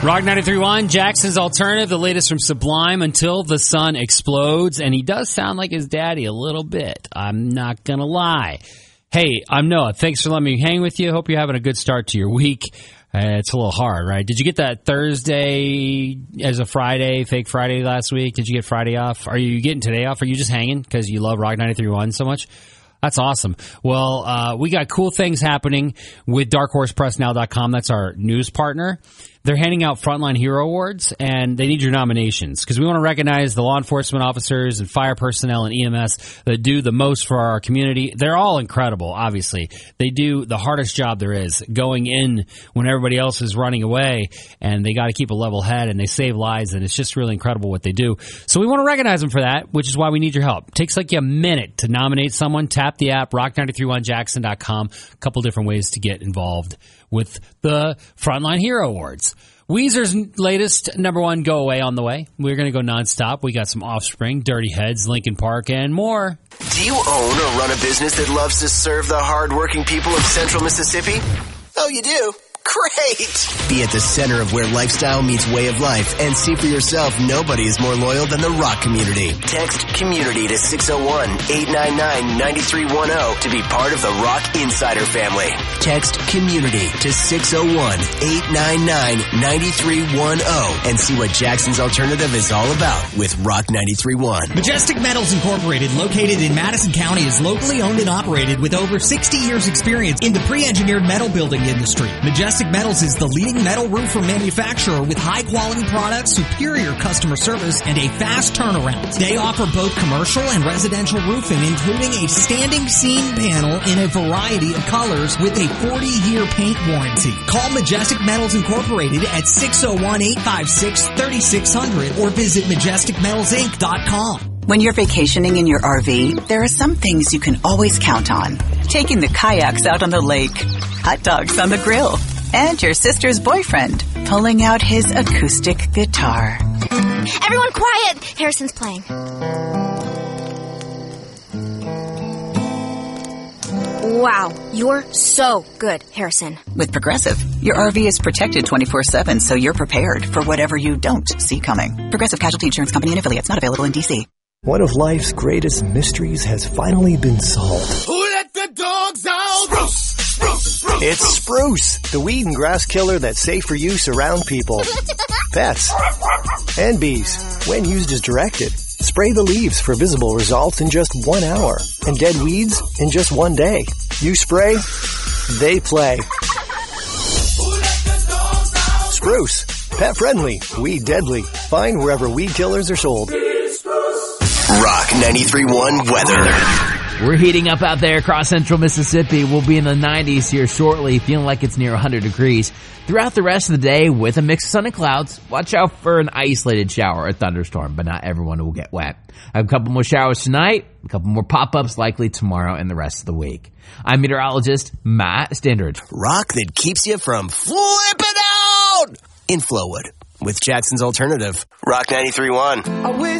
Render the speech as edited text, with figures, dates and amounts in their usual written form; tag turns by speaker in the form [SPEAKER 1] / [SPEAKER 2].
[SPEAKER 1] Rock 93.1, Jackson's Alternative, the latest from Sublime, Until the Sun Explodes. And he does sound like his daddy a little bit. I'm not going to lie. Hey, I'm Noah. Thanks for letting me hang with you. Hope you're having a good start to your week. It's a little hard, right? Did you get that Thursday as a Friday, fake Friday last week? Did you get Friday off? Are you getting today off? Are you just hanging because you love Rock 93.1 so much? That's awesome. Well, we got cool things happening with DarkHorsePressNow.com. That's our news partner. They're handing out Frontline Hero Awards, and they need your nominations because we want to recognize the law enforcement officers and fire personnel and EMS that do the most for our community. They're all incredible, obviously. They do the hardest job there is, going in when everybody else is running away, and they got to keep a level head, and they save lives, and it's just really incredible what they do. So we want to recognize them for that, which is why we need your help. It takes like a minute to nominate someone. Tap the app, rock931jackson.com. A couple different ways to get involved with the Frontline Hero Awards. Weezer's latest #1 Go Away on the way. We're going to go nonstop. We got some Offspring, Dirty Heads, Linkin Park, and more.
[SPEAKER 2] Do you own or run a business that loves to serve the hardworking people of Central Mississippi? Oh, you do? Great! Be at the center of where lifestyle meets way of life and see for yourself nobody is more loyal than the rock community. Text COMMUNITY to 601-899-9310 to be part of the Rock Insider family. Text COMMUNITY to 601-899-9310 and see what Jackson's Alternative is all about with Rock 93.1.
[SPEAKER 3] Majestic Metals Incorporated, located in Madison County, is locally owned and operated with over 60 years experience in the pre-engineered metal building industry. Majestic Metals is the leading metal roofer manufacturer with high-quality products, superior customer service, and a fast turnaround. They offer both commercial and residential roofing, including a standing seam panel in a variety of colors with a 40-year paint warranty. Call Majestic Metals Incorporated at 601-856-3600 or visit MajesticMetalsInc.com.
[SPEAKER 4] When you're vacationing in your RV, there are some things you can always count on. Taking the kayaks out on the lake, hot dogs on the grill, and your sister's boyfriend pulling out his acoustic guitar.
[SPEAKER 5] Everyone quiet! Harrison's playing. Wow, you're so good, Harrison.
[SPEAKER 4] With Progressive, your RV is protected 24/7, so you're prepared for whatever you don't see coming. Progressive Casualty Insurance Company and Affiliates, not available in D.C.
[SPEAKER 6] One of life's greatest mysteries has finally been solved.
[SPEAKER 7] Who let the dogs out? Spruce!
[SPEAKER 6] It's Spruce, the weed and grass killer that's safe for use around people, pets, and bees. When used as directed, spray the leaves for visible results in just 1 hour, and dead weeds in just 1 day. You spray, they play. Spruce, pet friendly, weed deadly. Find wherever weed killers are sold.
[SPEAKER 2] Rock 93.1 weather.
[SPEAKER 8] We're heating up out there across central Mississippi. We'll be in the 90s here shortly, feeling like it's near 100 degrees. Throughout the rest of the day, with a mix of sun and clouds, watch out for an isolated shower or thunderstorm, but not everyone will get wet. I have a couple more showers tonight, a couple more pop-ups likely tomorrow and the rest of the week. I'm meteorologist Matt Standard.
[SPEAKER 2] Rock that keeps you from flipping out in Flowwood with Jackson's Alternative. Rock 93.1.